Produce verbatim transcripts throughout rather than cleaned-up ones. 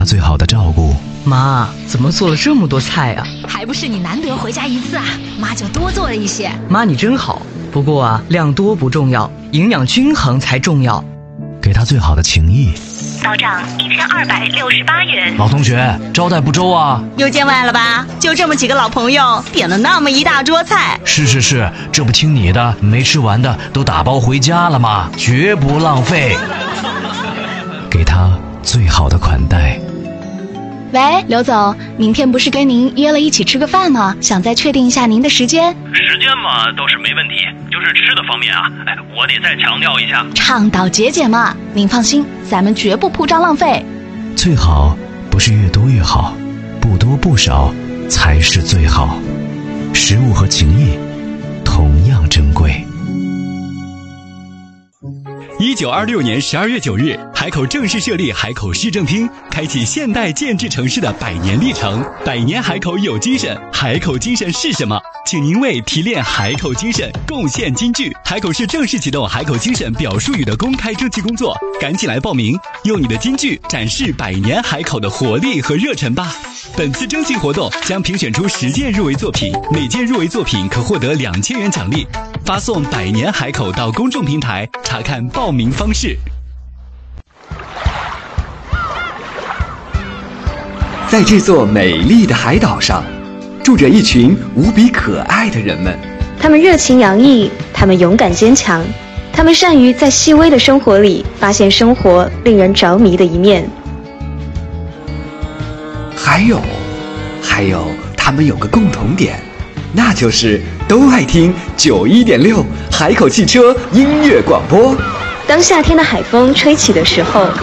最好的照顾。 妈，怎么做了这么多菜啊？ 还不是你难得回家一次啊，妈就多做了一些。 妈你真好，不过啊，量多不重要，营养均衡才重要。 给他最好的情谊。 到账一千二百六十八元。 老同学，招待不周啊？ 又见外了吧？就这么几个老朋友，点了那么一大桌菜。 是是是，这不听你的，没吃完的都打包回家了吗？绝不浪费。给他最好的款待。 喂，刘总，明天不是跟您约了一起吃个饭吗？想再确定一下您的时间。 时间嘛倒是没问题，就是吃的方面啊，哎，我得再强调一下， 倡导节俭嘛。您放心，咱们绝不铺张浪费。 最好不是越多越好，不多不少才是最好。食物和情谊同样珍贵。 一九二六年十二月九日，海口正式设立海口市政厅，开启现代建制城市的百年历程。百年海口有精神，海口精神是什么？请您为提炼海口精神贡献金句。海口市正式启动海口精神表述语的公开征集工作，赶紧来报名，用你的金句展示百年海口的活力和热忱吧。本次征集活动将评选出十件入围作品，每件入围作品可获得两千元奖励。发送百年海口到公众平台查看报名方式。 在这座美丽的海岛上，住着一群无比可爱的人们。 他们热情洋溢，他们勇敢坚强，他们善于在细微的生活里发现生活令人着迷的一面。 还有，还有，他们有个共同点，那就是都爱听九一点六海口汽车音乐广播。 当夏天的海风吹起的时候，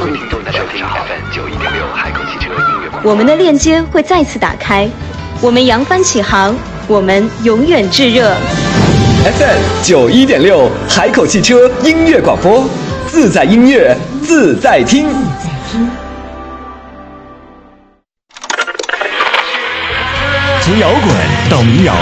我们的链接会再次打开，我们扬帆起航，我们永远炙热。 F M 九一点六海口汽车音乐广播，自在音乐自在听。 从摇滚到民谣，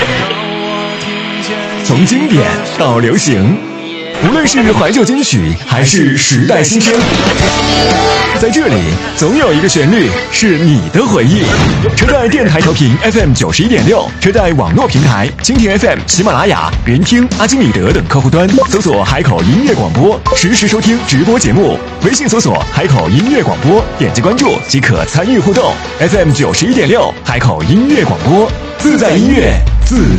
从经典到流行，无论是怀旧金曲还是时代新声，在这里总有一个旋律是你的回忆。车载电台调频 F M 九十一点六，车载网络平台蜻蜓 F M、喜马拉雅、人听、阿基米德等客户端搜索海口音乐广播，实时收听直播节目。微信搜索海口音乐广播，点击关注即可参与互动。F M 九十一点六，海口音乐广播，自在音乐自。